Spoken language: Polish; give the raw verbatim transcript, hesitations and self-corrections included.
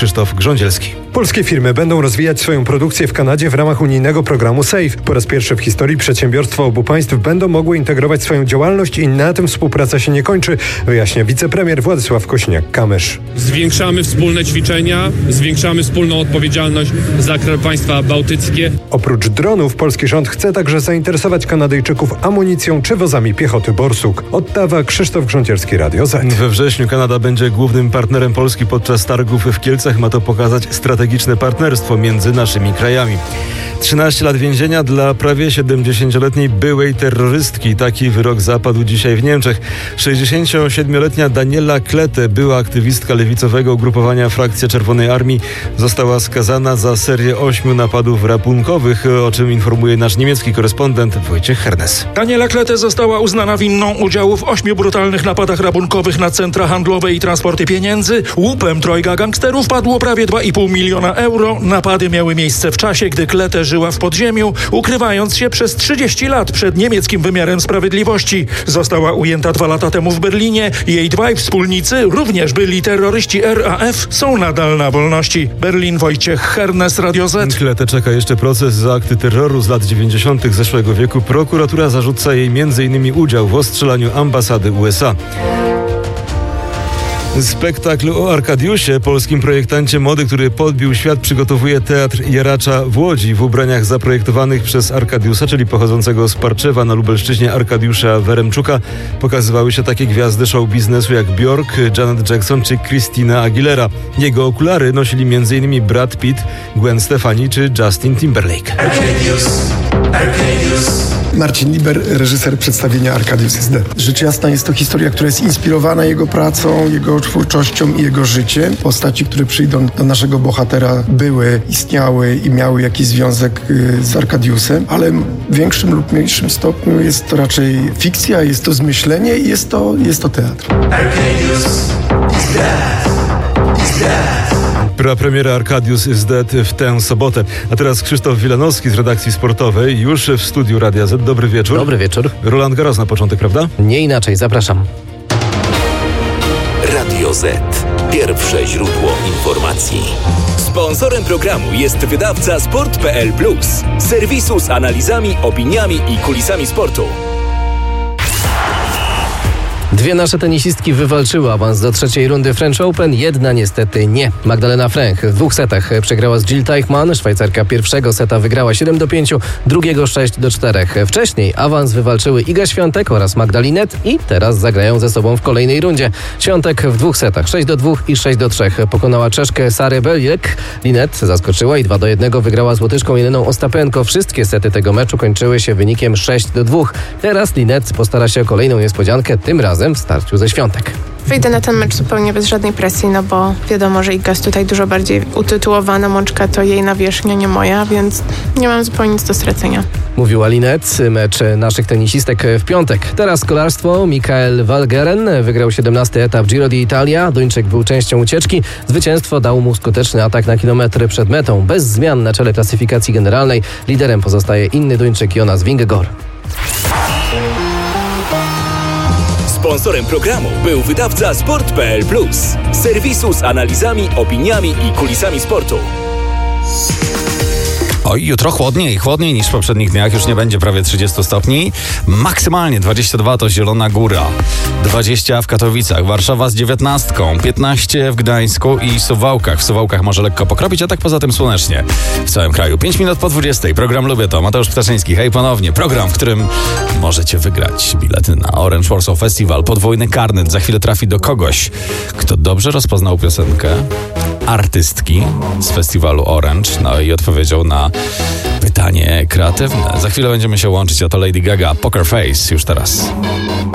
Krzysztof Grządzielski. Polskie firmy będą rozwijać swoją produkcję w Kanadzie w ramach unijnego programu SAFE. Po raz pierwszy w historii przedsiębiorstwa obu państw będą mogły integrować swoją działalność i na tym współpraca się nie kończy, wyjaśnia wicepremier Władysław Kośniak-Kamysz. Zwiększamy wspólne ćwiczenia, zwiększamy wspólną odpowiedzialność za państwa bałtyckie. Oprócz dronów polski rząd chce także zainteresować Kanadyjczyków amunicją czy wozami piechoty Borsuk. Ottawa, Krzysztof Grządzielski, Radio Z. We wrześniu Kanada będzie głównym partnerem Polski podczas targów w Kielcach. Ma to pokazać strategiczne partnerstwo między naszymi krajami. trzynaście lat więzienia dla prawie siedemdziesięcioletniej byłej terrorystki. Taki wyrok zapadł dzisiaj w Niemczech. sześćdziesięciosiedmioletnia Daniela Klette, była aktywistka lewicowego ugrupowania Frakcja Czerwonej Armii, została skazana za serię ośmiu napadów rabunkowych, o czym informuje nasz niemiecki korespondent Wojciech Hernes. Daniela Klette została uznana winną udziału w ośmiu brutalnych napadach rabunkowych na centra handlowe i transporty pieniędzy. Łupem trojga gangsterów padło prawie dwa i pół miliona euro. Napady miały miejsce w czasie, gdy Klette żyła w podziemiu, ukrywając się przez trzydzieści lat przed niemieckim wymiarem sprawiedliwości. Została ujęta dwa lata temu w Berlinie. Jej dwaj wspólnicy, również byli terroryści R A F, są nadal na wolności. Berlin, Wojciech Hernes, Radio Z. Klette czeka jeszcze proces za akty terroru z lat dziewięćdziesiątych zeszłego wieku. Prokuratura zarzuca jej między innymi udział w ostrzelaniu ambasady U S A. Spektakl o Arkadiusie, polskim projektancie mody, który podbił świat, przygotowuje Teatr Jaracza w Łodzi. W ubraniach zaprojektowanych przez Arkadiusa, czyli pochodzącego z Parczewa na Lubelszczyźnie, Arkadiusza Weremczuka, pokazywały się takie gwiazdy show biznesu jak Björk, Janet Jackson czy Christina Aguilera. Jego okulary nosili między innymi Brad Pitt, Gwen Stefani czy Justin Timberlake. Arkadiusz, Arkadiusz. Marcin Liber, reżyser przedstawienia Arkadiusz is Dead. Rzecz jasna jest to historia, która jest inspirowana jego pracą, jego twórczością i jego życiem. Postaci, które przyjdą do naszego bohatera, były, istniały i miały jakiś związek z Arkadiusem, ale w większym lub mniejszym stopniu jest to raczej fikcja, jest to zmyślenie i jest to, jest to teatr. Arkadiusz is dead. Is dead. Premiera Arkadiusz is Dead w tę sobotę. A teraz Krzysztof Wilanowski z redakcji sportowej, już w studiu Radia Z. Dobry wieczór. Dobry wieczór. Roland Garros na początek, prawda? Nie inaczej, zapraszam. Radio Z. Pierwsze źródło informacji. Sponsorem programu jest wydawca sport kropka p l plus, serwisu z analizami, opiniami i kulisami sportu. Dwie nasze tenisistki wywalczyły awans do trzeciej rundy French Open, jedna niestety nie. Magdalena Fręch w dwóch setach przegrała z Jill Teichmann. Szwajcarka pierwszego seta wygrała siedem do pięciu, drugiego sześć do czterech. Wcześniej awans wywalczyły Iga Świątek oraz Magda Linette i teraz zagrają ze sobą w kolejnej rundzie. Świątek w dwóch setach sześć do dwóch i sześć do trzech pokonała Czeszkę Sarę Beliek. Linette zaskoczyła i dwa do jednego wygrała z Łotyszką Jeleną Ostapenko. Wszystkie sety tego meczu kończyły się wynikiem sześć do dwóch. Teraz Linette postara się o kolejną niespodziankę, tym razem w starciu ze Świątek. Wyjdę na ten mecz zupełnie bez żadnej presji, no bo wiadomo, że Iga jest tutaj dużo bardziej utytułowana, Mączka to jej nawierzchnia, nie moja, więc nie mam zupełnie nic do stracenia. Mówiła Linette. Mecz naszych tenisistek w piątek. Teraz kolarstwo. Mikael Valgeren wygrał siedemnasty etap Giro d'Italia. Duńczyk był częścią ucieczki. Zwycięstwo dał mu skuteczny atak na kilometry przed metą. Bez zmian na czele klasyfikacji generalnej. Liderem pozostaje inny Duńczyk Jonas Vingegaard. Sponsorem programu był wydawca sport kropka p l plus, serwisu z analizami, opiniami i kulisami sportu. Oj, jutro chłodniej, chłodniej niż w poprzednich dniach, już nie będzie prawie trzydzieści stopni. Maksymalnie dwadzieścia dwa to Zielona Góra, dwadzieścia w Katowicach, Warszawa z dziewiętnastką, piętnaście w Gdańsku i Suwałkach. W Suwałkach może lekko pokropić, a tak poza tym słonecznie w całym kraju. pięć minut po dwudziestej. Program Lubię to. Mateusz Ptaszyński. Hej ponownie. Program, w którym możecie wygrać bilety na Orange Warsaw Festival. Podwójny karnet za chwilę trafi do kogoś, kto dobrze rozpoznał piosenkę artystki z festiwalu Orange, no i odpowiedział na pytanie kreatywne. Za chwilę będziemy się łączyć, a to Lady Gaga, Poker Face, już teraz.